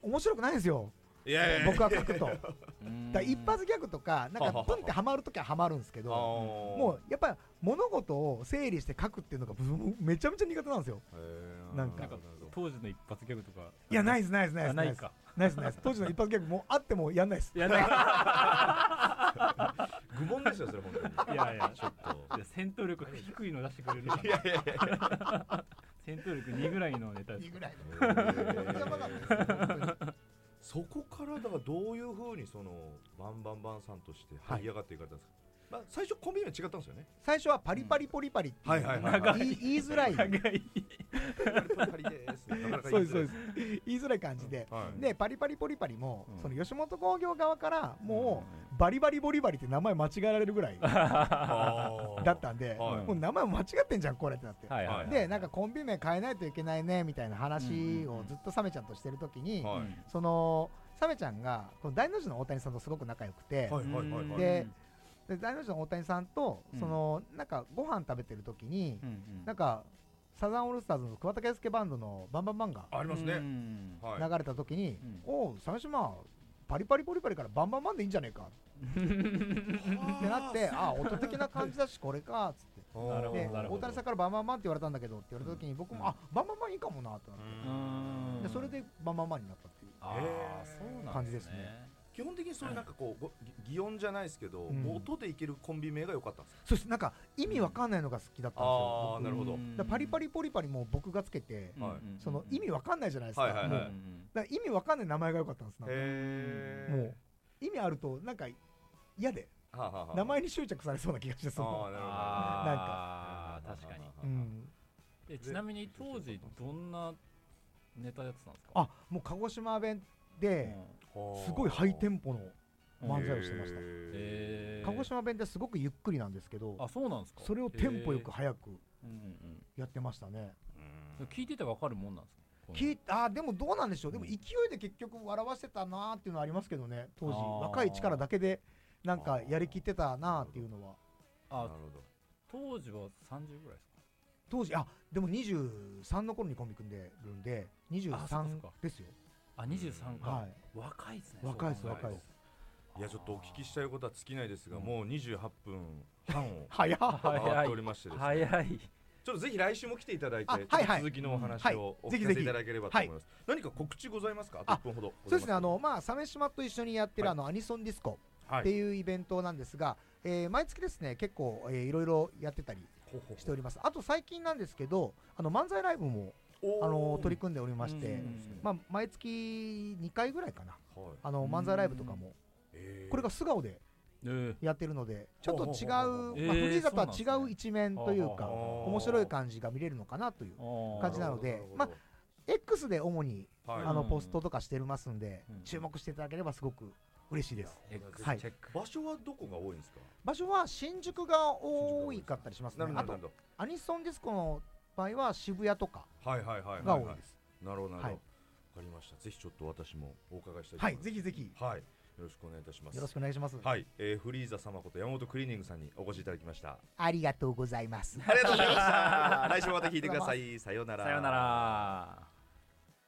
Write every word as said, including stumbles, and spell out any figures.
面白くないんですよ。 いやいやいや僕は書くとだから一発ギャグとかなんかプンってハマるときはハマるんですけど、もうやっぱり物事を整理して書くっていうのがめちゃめちゃ苦手なんですよ。なんか当時の一発ギャグとかいやないですないですないですないかないですないです当時の一発ギャグもうあってもやんないです。 やんない愚問ですよそれ本当に。 いやいやちょっといや戦闘力低いの出してくれるかいやいやいや戦闘力にぐらいのネタですにぐらいのそこからだからどういうふうにそのバンバンバンさんとして這い上がっていかれたんですか。まあ、最初コンビ名違ったんですよね。 最初はパリパリポリパリっていう、 はいはいはいはい、 言い言いづらい長いパリパリですなかなかそうですそうです言いづらい感じで、 はい、 でパリパリポリパリも、うん、その吉本興業側からもう、 うん、 バリバリボリバリって名前間違えられるぐらいだったんで、はい、もう名前間違ってんじゃんこれってなって、はいはい、でなんかコンビ名変えないといけないねみたいな話をずっとサメちゃんとしてる時に、はい、そのサメちゃんがこの大の字の大谷さんとすごく仲良くて、はいはいはいはい、でで大の字の大谷さんと、うん、そのなんかご飯食べてる時に、うんうん、なんかサザンオールスターズの桑田佳祐バンドのバンバンバンがありますね、 流れた時に、うん、おう鮫島パリパリポリパリからバンバンバンでいいんじゃねえかってなってあ音的な感じだしこれかっつってで大谷さんからバンバンバンって言われたんだけどって言われた時に僕も、うん、あバンバンバンいいかもなってなってでそれでバンバンバンになったっていう感じですね。 基本的にそういうなんかこう擬音じゃないですけど、うん、音でいけるコンビ名が良かったんですか。 そうです。なんか意味わかんないのが好きだったんですよ。 ああなるほど。 だパリパリポリパリも僕がつけて、はい、その意味わかんないじゃないですか。はいはいはい、もうだから意味わかんない名前が良かったんです。なんかへもう意味あるとなんか嫌ではあはあ、名前に執着されそうな気がしてそのなんかあ確かに、うん、でちなみに当時どんなネタやってたんですか。 あもう鹿児島弁ですごいハイテンポの漫才をしてました。鹿児島弁ってすごくゆっくりなんですけど、 あそうなんですか。 それをテンポよく早くやってましたね。 聞いててわかるもんなんですか。 聞いあでもどうなんでしょう。でも勢いで結局笑わせたなーっていうのはありますけどね。当時若い力だけでなんかやりきってたなーっていうのは。 あなるほど。当時はさんじゅうぐらいですか。 当時あでもにじゅうさんの頃にコンビ組んでるんでにじゅうさんですよ。 あにじゅうさんか、はい、若いですね。 若いです若いです。 いやちょっとお聞きしたいことは尽きないですが、うん、もうにじゅうはっぷんはんを早回っておりましてですね。 早い。 ちょっとぜひ来週も来ていただいて、 はいはい、 続きのお話をお聞かせいただければと思います。何か告知ございますか。あといっぷんほど。 そうですね。あのまあ鮫島と一緒にやってる、はい、あのアニソンディスコっていうイベントなんですが、はい、えー、毎月ですね結構、えー、いろいろやってたりしております。あと最近なんですけどあの漫才ライブもあの取り組んでおりまして、まあ、毎月にかいぐらいかな、はい、あの漫才ライブとかもこれが素顔でやってるのでちょっと違う、まあ、フリーザとは違う一面というか面白い感じが見れるのかなという感じなので、まあ、X で主にあのポストとかしてますんで注目していただければすごく嬉しいです。 はい、場所はどこが多いんですか。 場所は新宿が多いかったりしますね。あとアニソンディスコの場合は渋谷とかが多いです。 なるほどなるほど、はい、分かりました。ぜひちょっと私もお伺いしたいと思います。はい、 ぜひぜひ、 はい、よろしくお願いいたします。 よろしくお願いします。 はい、えー、フリーザ様こと山本クリーニングさんにお越しいただきました。 ありがとうございます。 ありがとうございました。来週また聞いてください。さようなら。 さようなら。